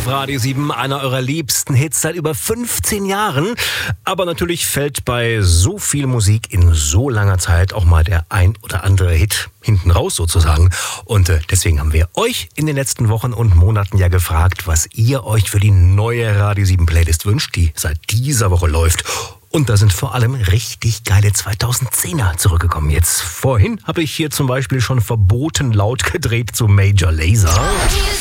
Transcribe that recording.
auf Radio 7, einer eurer liebsten Hits seit über 15 Jahren. Aber natürlich fällt bei so viel Musik in so langer Zeit auch mal der ein oder andere Hit hinten raus sozusagen. Und deswegen haben wir euch in den letzten Wochen und Monaten ja gefragt, was ihr euch für die neue Radio 7 Playlist wünscht, die seit dieser Woche läuft. Und da sind vor allem richtig geile 2010er zurückgekommen. Jetzt vorhin habe ich hier zum Beispiel schon verboten laut gedreht zu Major Lazer.